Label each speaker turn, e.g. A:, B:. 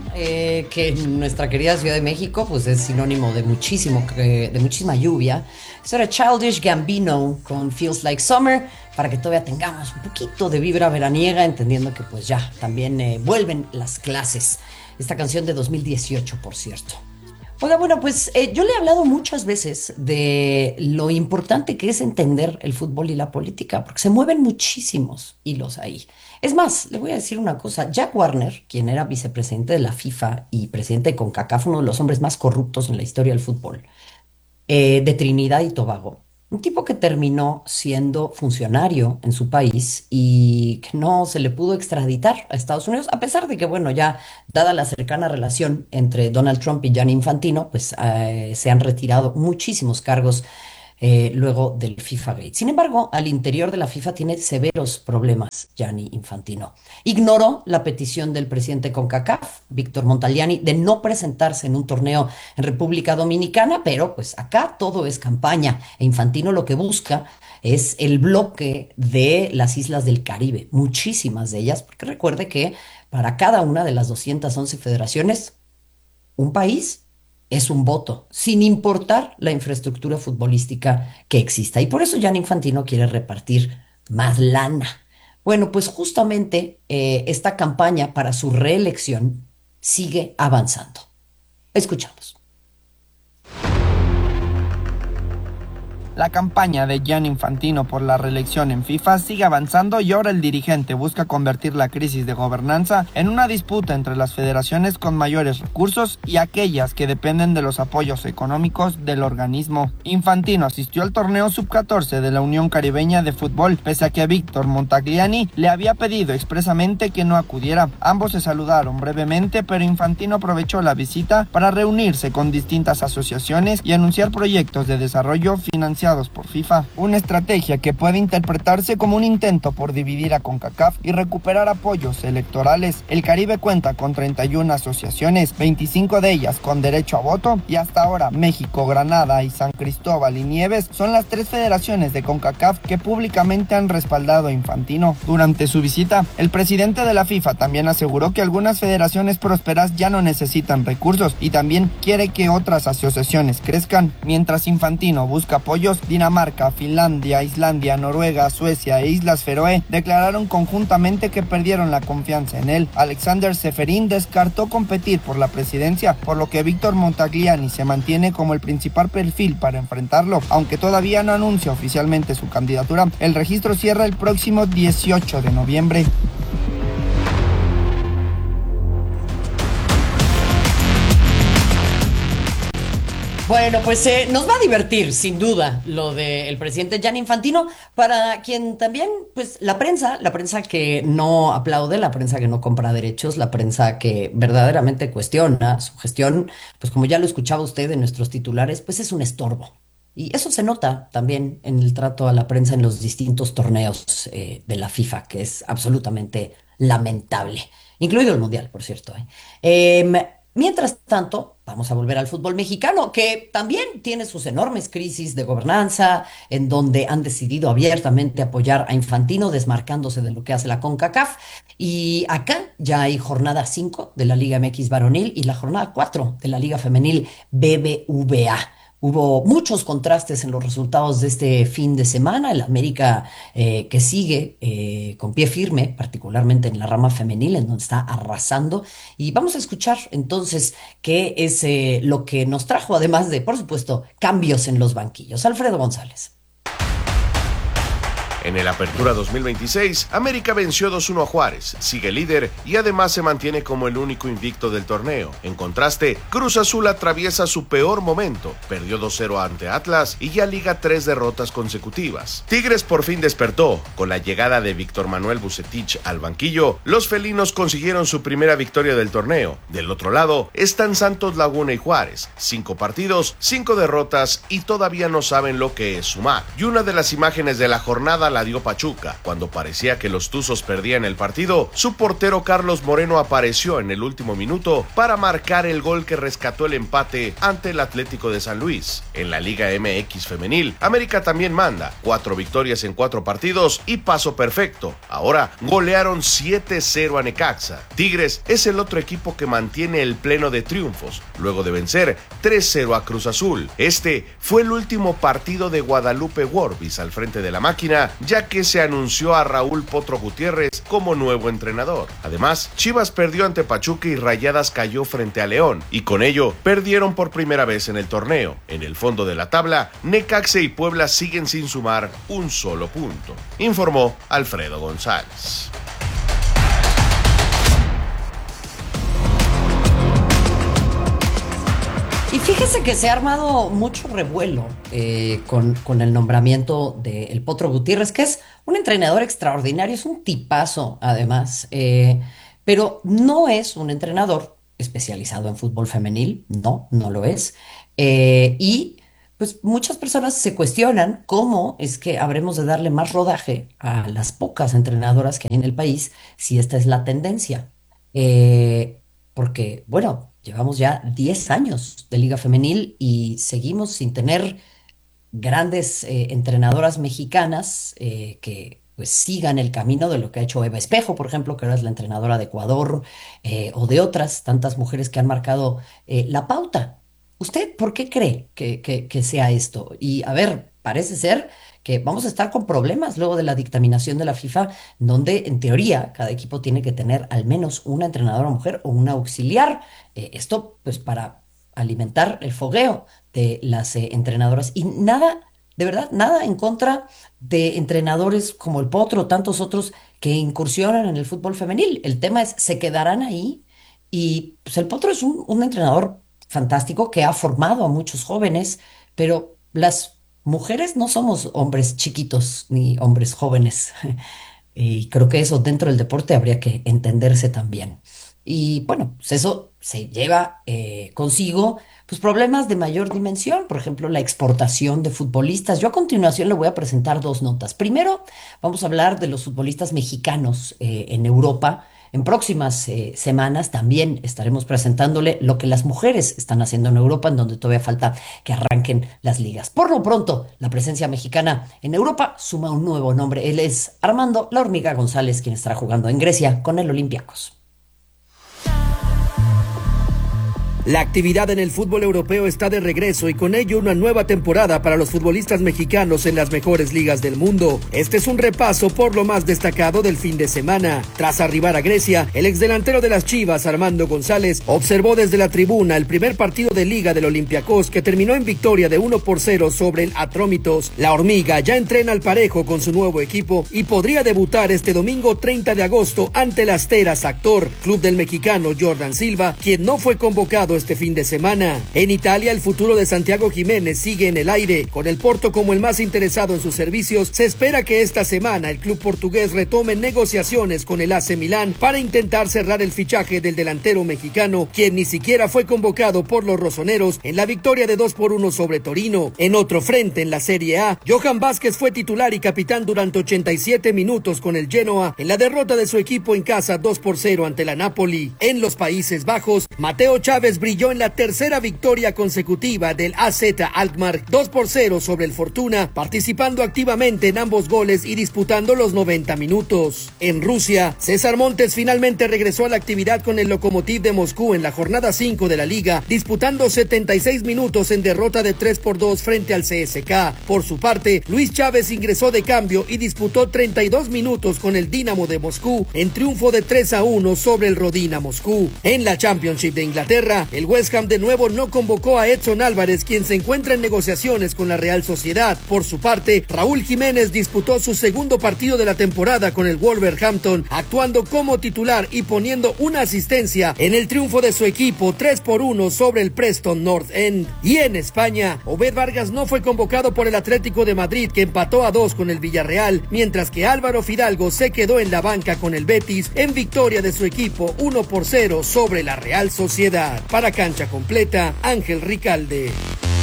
A: que en nuestra querida Ciudad de México pues es sinónimo de muchísima lluvia. Eso era Childish Gambino con Feels Like Summer, para que todavía tengamos un poquito de vibra veraniega, entendiendo que pues ya también vuelven las clases. Esta canción de 2018, por cierto. Oiga, bueno, pues yo le he hablado muchas veces de lo importante que es entender el fútbol y la política, porque se mueven muchísimos hilos ahí. Es más, le voy a decir una cosa. Jack Warner, quien era vicepresidente de la FIFA y presidente de CONCACAF, uno de los hombres más corruptos en la historia del fútbol, de Trinidad y Tobago, un tipo que terminó siendo funcionario en su país y que no se le pudo extraditar a Estados Unidos, a pesar de que, bueno, ya dada la cercana relación entre Donald Trump y Gianni Infantino, pues se han retirado muchísimos cargos luego del FIFA Gate. Sin embargo, al interior de la FIFA tiene severos problemas Gianni Infantino. Ignoró la petición del presidente CONCACAF, Víctor Montagliani, de no presentarse en un torneo en República Dominicana, pero pues acá todo es campaña e Infantino lo que busca es el bloque de las islas del Caribe, muchísimas de ellas, porque recuerde que para cada una de las 211 federaciones, un país es un voto, sin importar la infraestructura futbolística que exista. Y por eso Gianni Infantino quiere repartir más lana. Bueno, pues justamente esta campaña para su reelección sigue avanzando. Escuchamos.
B: La campaña de Gianni Infantino por la reelección en FIFA sigue avanzando y ahora el dirigente busca convertir la crisis de gobernanza en una disputa entre las federaciones con mayores recursos y aquellas que dependen de los apoyos económicos del organismo. Infantino asistió al torneo sub-14 de la Unión Caribeña de Fútbol, pese a que Víctor Montagliani le había pedido expresamente que no acudiera. Ambos se saludaron brevemente, pero Infantino aprovechó la visita para reunirse con distintas asociaciones y anunciar proyectos de desarrollo financiado por FIFA, una estrategia que puede interpretarse como un intento por dividir a CONCACAF y recuperar apoyos electorales. El Caribe cuenta con 31 asociaciones, 25 de ellas con derecho a voto, y hasta ahora México, Granada y San Cristóbal y Nieves son las 3 federaciones de CONCACAF que públicamente han respaldado a Infantino. Durante su visita, el presidente de la FIFA también aseguró que algunas federaciones prósperas ya no necesitan recursos y también quiere que otras asociaciones crezcan. Mientras Infantino busca apoyos, Dinamarca, Finlandia, Islandia, Noruega, Suecia e Islas Feroe declararon conjuntamente que perdieron la confianza en él. Alexander Seferin descartó competir por la presidencia, por lo que Víctor Montagliani se mantiene como el principal perfil para enfrentarlo. Aunque todavía no anuncia oficialmente su candidatura, el registro cierra el próximo 18 de noviembre.
A: Bueno, pues nos va a divertir, sin duda, lo del presidente Gianni Infantino, para quien también, pues la prensa que no aplaude, la prensa que no compra derechos, la prensa que verdaderamente cuestiona su gestión, pues como ya lo escuchaba usted en nuestros titulares, pues es un estorbo. Y eso se nota también en el trato a la prensa en los distintos torneos de la FIFA, que es absolutamente lamentable, incluido el Mundial, por cierto. Mientras tanto, vamos a volver al fútbol mexicano, que también tiene sus enormes crisis de gobernanza, en donde han decidido abiertamente apoyar a Infantino, desmarcándose de lo que hace la CONCACAF. Y acá ya hay jornada 5 de la Liga MX varonil y la jornada 4 de la Liga femenil BBVA. Hubo muchos contrastes en los resultados de este fin de semana. El América que sigue con pie firme, particularmente en la rama femenil, en donde está arrasando. Y vamos a escuchar entonces qué es lo que nos trajo, además de, por supuesto, cambios en los banquillos. Alfredo González.
C: En el Apertura 2026, América venció 2-1 a Juárez, sigue líder y además se mantiene como el único invicto del torneo. En contraste, Cruz Azul atraviesa su peor momento, perdió 2-0 ante Atlas y ya liga 3 derrotas consecutivas. Tigres por fin despertó, con la llegada de Víctor Manuel Vucetich al banquillo, los felinos consiguieron su primera victoria del torneo. Del otro lado, están Santos Laguna y Juárez, 5 partidos, 5 derrotas y todavía no saben lo que es sumar. Y una de las imágenes de la jornada la dio Pachuca. Cuando parecía que los Tuzos perdían el partido, su portero Carlos Moreno apareció en el último minuto para marcar el gol que rescató el empate ante el Atlético de San Luis. En la Liga MX femenil, América también manda 4 victorias en 4 partidos y paso perfecto. Ahora golearon 7-0 a Necaxa. Tigres es el otro equipo que mantiene el pleno de triunfos, luego de vencer 3-0 a Cruz Azul. Este fue el último partido de Guadalupe Worbis al frente de la máquina, ya que se anunció a Raúl Potro Gutiérrez como nuevo entrenador. Además, Chivas perdió ante Pachuca y Rayadas cayó frente a León, y con ello perdieron por primera vez en el torneo. En el fondo de la tabla, Necaxa y Puebla siguen sin sumar un solo punto, informó Alfredo González.
A: Y fíjese que se ha armado mucho revuelo con el nombramiento del Potro Gutiérrez, que es un entrenador extraordinario, es un tipazo además, pero no es un entrenador especializado en fútbol femenil, no lo es. Y pues muchas personas se cuestionan cómo es que habremos de darle más rodaje a las pocas entrenadoras que hay en el país si esta es la tendencia. Porque, bueno, llevamos ya 10 años de Liga Femenil y seguimos sin tener grandes entrenadoras mexicanas que pues sigan el camino de lo que ha hecho Eva Espejo, por ejemplo, que ahora es la entrenadora de Ecuador, o de otras tantas mujeres que han marcado la pauta. ¿Usted por qué cree que sea esto? Y a ver, parece ser que vamos a estar con problemas luego de la dictaminación de la FIFA, donde en teoría cada equipo tiene que tener al menos una entrenadora mujer o una auxiliar. Esto pues para alimentar el fogueo de las entrenadoras. Y nada, de verdad, nada en contra de entrenadores como el Potro o tantos otros que incursionan en el fútbol femenil. El tema es, ¿se quedarán ahí? Y pues el Potro es un entrenador fantástico que ha formado a muchos jóvenes, pero las mujeres no somos hombres chiquitos ni hombres jóvenes. Y creo que eso dentro del deporte habría que entenderse también. Y bueno, pues eso se lleva consigo pues problemas de mayor dimensión, por ejemplo, la exportación de futbolistas. Yo a continuación le voy a presentar 2 notas. Primero, vamos a hablar de los futbolistas mexicanos en Europa. En próximas semanas también estaremos presentándole lo que las mujeres están haciendo en Europa, en donde todavía falta que arranquen las ligas. Por lo pronto, la presencia mexicana en Europa suma un nuevo nombre. Él es Armando La Hormiga González, quien estará jugando en Grecia con el Olympiacos.
D: La actividad en el fútbol europeo está de regreso y con ello una nueva temporada para los futbolistas mexicanos en las mejores ligas del mundo. Este es un repaso por lo más destacado del fin de semana. Tras arribar a Grecia, el exdelantero de las Chivas, Armando González, observó desde la tribuna el primer partido de liga del Olympiacos, que terminó en victoria de 1-0 sobre el Atrómitos. La Hormiga ya entrena al parejo con su nuevo equipo y podría debutar este domingo 30 de agosto ante el Asteras Actor, club del mexicano Jordan Silva, quien no fue convocado este fin de semana. En Italia, el futuro de Santiago Jiménez sigue en el aire. Con el Porto como el más interesado en sus servicios, se espera que esta semana el club portugués retome negociaciones con el AC Milán para intentar cerrar el fichaje del delantero mexicano, quien ni siquiera fue convocado por los rosoneros en la victoria de 2-1 sobre Torino. En otro frente, en la Serie A, Johan Vázquez fue titular y capitán durante 87 minutos con el Genoa en la derrota de su equipo en casa 2-0 ante la Napoli. En los Países Bajos, Mateo Chávez brilló en la tercera victoria consecutiva del AZ Alkmaar 2-0 sobre el Fortuna, participando activamente en ambos goles y disputando los 90 minutos. En Rusia, César Montes finalmente regresó a la actividad con el Lokomotiv de Moscú en la jornada 5 de la liga, disputando 76 minutos en derrota de 3-2 frente al CSKA. Por su parte, Luis Chávez ingresó de cambio y disputó 32 minutos con el Dinamo de Moscú en triunfo de 3-1 sobre el Rodina Moscú. En la Championship de Inglaterra, el West Ham de nuevo no convocó a Edson Álvarez, quien se encuentra en negociaciones con la Real Sociedad. Por su parte, Raúl Jiménez disputó su segundo partido de la temporada con el Wolverhampton, actuando como titular y poniendo una asistencia en el triunfo de su equipo 3-1 sobre el Preston North End. Y en España, Obed Vargas no fue convocado por el Atlético de Madrid, que empató a 2 con el Villarreal, mientras que Álvaro Fidalgo se quedó en la banca con el Betis en victoria de su equipo 1-0 sobre la Real Sociedad. Para Cancha Completa, Ángel Ricalde.